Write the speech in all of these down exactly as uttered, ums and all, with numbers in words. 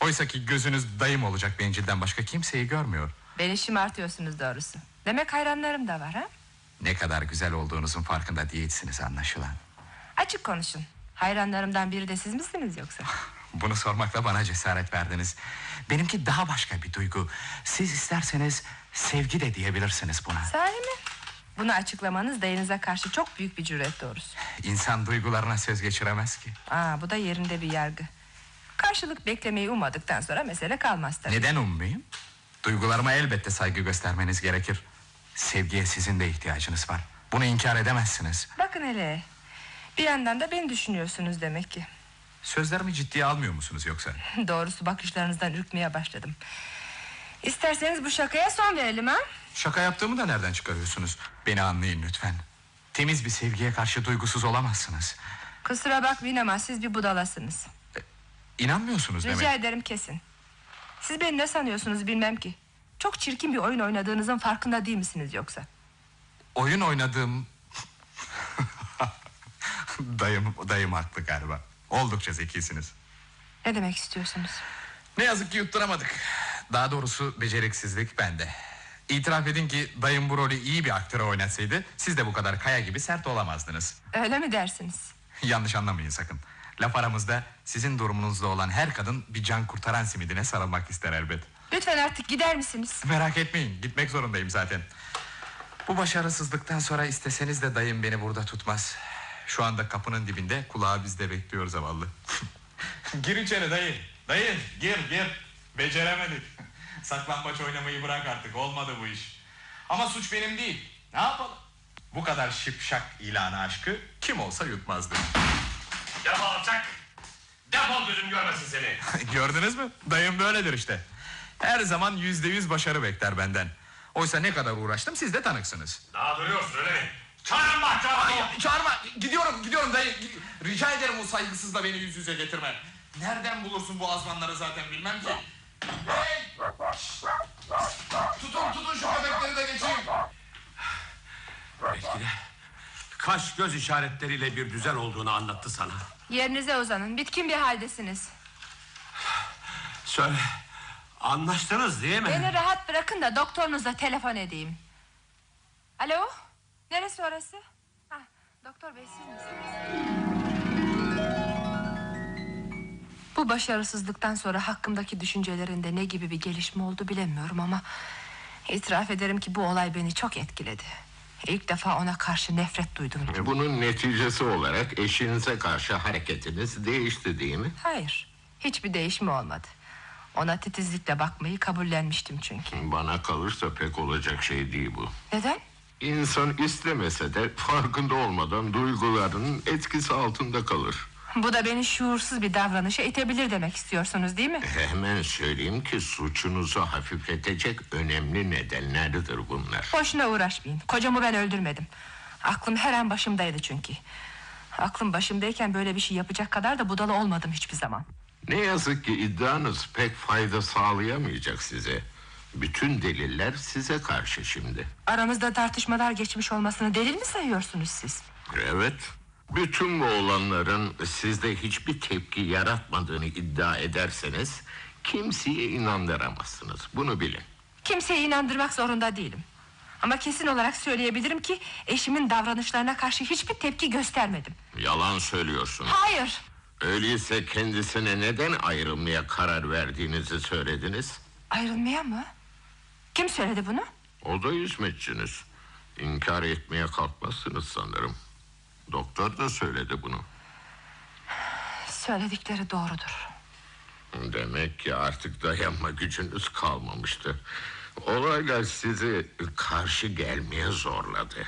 Oysa ki gözünüz dayım olacak bencilden başka kimseyi görmüyor. Beni şımartıyorsunuz doğrusu. Demek hayranlarım da var ha? Ne kadar güzel olduğunuzun farkında değilsiniz anlaşılan. Açık konuşun. Hayranlarımdan biri de siz misiniz yoksa? Bunu sormakla bana cesaret verdiniz. Benimki daha başka bir duygu. Siz isterseniz sevgi de diyebilirsiniz buna. Sahi mi? Bunu açıklamanız dayınıza karşı çok büyük bir cüret doğrusu. İnsan duygularına söz geçiremez ki. Aa, bu da yerinde bir yargı. Karşılık beklemeyi ummadıktan sonra mesele kalmaz tabii. Neden ummayayım? Duygularıma elbette saygı göstermeniz gerekir. Sevgiye sizin de ihtiyacınız var. Bunu inkar edemezsiniz. Bakın hele. Bir yandan da beni düşünüyorsunuz demek ki. Sözlerimi ciddiye almıyor musunuz yoksa? Doğrusu bakışlarınızdan ürkmeye başladım. İsterseniz bu şakaya son verelim ha? Şaka yaptığımı da nereden çıkarıyorsunuz? Beni anlayın lütfen. Temiz bir sevgiye karşı duygusuz olamazsınız. Kusura bakmayın ama siz bir budalasınız. E, İnanmıyorsunuz Rica demek. ederim kesin. Siz beni ne sanıyorsunuz bilmem ki. Çok çirkin bir oyun oynadığınızın farkında değil misiniz yoksa? Oyun oynadığım... dayım, dayım haklı galiba. Oldukça zekisiniz. Ne demek istiyorsunuz? Ne yazık ki yutturamadık. Daha doğrusu beceriksizlik bende. İtiraf edin ki dayım bu rolü iyi bir aktöre oynatsaydı siz de bu kadar kaya gibi sert olamazdınız. Öyle mi dersiniz? Yanlış anlamayın sakın. Laf aramızda sizin durumunuzda olan her kadın bir can kurtaran simidine sarılmak ister elbet. Lütfen artık gider misiniz? Merak etmeyin, gitmek zorundayım zaten. Bu başarısızlıktan sonra isteseniz de dayım beni burada tutmaz. Şu anda kapının dibinde, kulağı bizde bekliyor zavallı. Gir içeri dayı. Dayı gir gir. Beceremedik. Saklambaç oynamayı bırak artık, olmadı bu iş. Ama suç benim değil. Ne yapalım? Bu kadar şipşak ilanı aşkı kim olsa yutmazdı. Defol alçak. Defol, gözüm görmesin seni. Gördünüz mü? Dayım böyledir işte. Her zaman yüzde yüz başarı bekler benden. Oysa ne kadar uğraştım siz de tanıksınız. Daha duruyorsun öyle mi? Çağırın bak, çağırın. Çağırma, gidiyorum gidiyorum dayı. Rica ederim o saygısızla beni yüz yüze getirme. Nereden bulursun bu azmanları zaten bilmem ki. Hey! Tutun tutun şu köpekleri de geçeyim. Belki de kaş göz işaretleriyle bir düzen olduğunu anlattı sana. Yerinize uzanın, bitkin bir haldesiniz. Söyle, anlaştınız değil mi? Beni rahat bırakın da doktorunuza telefon edeyim. Alo, neresi orası? Ha, doktor bey siz misiniz? Bu başarısızlıktan sonra hakkımdaki düşüncelerinde ne gibi bir gelişme oldu bilemiyorum ama... ...itiraf ederim ki bu olay beni çok etkiledi. İlk defa ona karşı nefret duydum. Bunun neticesi olarak eşinize karşı hareketiniz değişti değil mi? Hayır, hiçbir değişme olmadı. Ona titizlikle bakmayı kabullenmiştim çünkü. Bana kalırsa pek olacak şey değil bu. Neden? İnsan istemese de farkında olmadan duygularının etkisi altında kalır. Bu da beni şuursuz bir davranışa itebilir demek istiyorsunuz değil mi? Hemen söyleyeyim ki suçunuzu hafifletecek önemli nedenlerdir bunlar. Boşuna uğraşmayın, kocamı ben öldürmedim. Aklım her an başımdaydı çünkü. Aklım başımdayken böyle bir şey yapacak kadar da budala olmadım hiçbir zaman. Ne yazık ki iddianız pek fayda sağlayamayacak size. Bütün deliller size karşı şimdi. Aramızda tartışmalar geçmiş olmasını delil mi sayıyorsunuz siz? Evet. Bütün bu olanların sizde hiçbir tepki yaratmadığını iddia ederseniz kimseye inandıramazsınız. Bunu bilin. Kimseyi inandırmak zorunda değilim. Ama kesin olarak söyleyebilirim ki eşimin davranışlarına karşı hiçbir tepki göstermedim. Yalan söylüyorsunuz. Hayır. Öyleyse kendisine neden ayrılmaya karar verdiğinizi söylediniz? Ayrılmaya mı? Kim söyledi bunu? O da hizmetçiniz. İnkar etmeye kalkmazsınız sanırım. Doktor da söyledi bunu. Söyledikleri doğrudur. Demek ki artık dayanma gücünüz kalmamıştı. Olaylar sizi karşı gelmeye zorladı.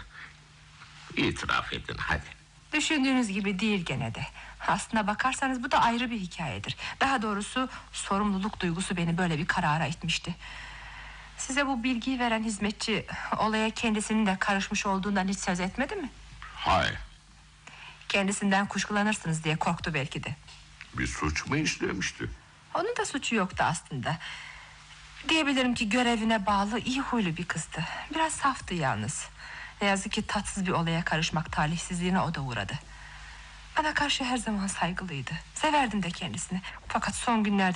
İtiraf edin hadi. Düşündüğünüz gibi değil gene de. Aslına bakarsanız bu da ayrı bir hikayedir. Daha doğrusu sorumluluk duygusu beni böyle bir karara itmişti. Size bu bilgiyi veren hizmetçi olaya kendisinin de karışmış olduğundan hiç söz etmedi mi? Hayır. Kendisinden kuşkulanırsınız diye korktu belki de. Bir suç mu işlemişti? Onun da suçu yoktu aslında. Diyebilirim ki görevine bağlı, iyi huylu bir kızdı. Biraz saftı yalnız. Ne yazık ki tatsız bir olaya karışmak talihsizliğine o da uğradı. Bana karşı her zaman saygılıydı. Severdim de kendisini. Fakat son günlerde